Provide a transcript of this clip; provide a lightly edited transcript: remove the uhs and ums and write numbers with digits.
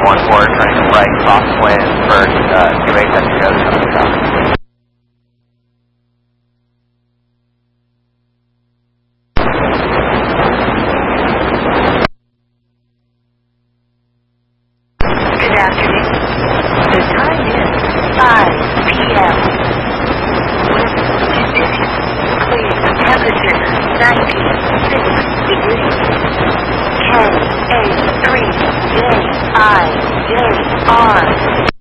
14, turning right, crosswind for 28, that's your other number. Good afternoon. The time is 5 p.m. Wind conditions, clear, temperature 96 degrees. K-A-3-J-I-J-R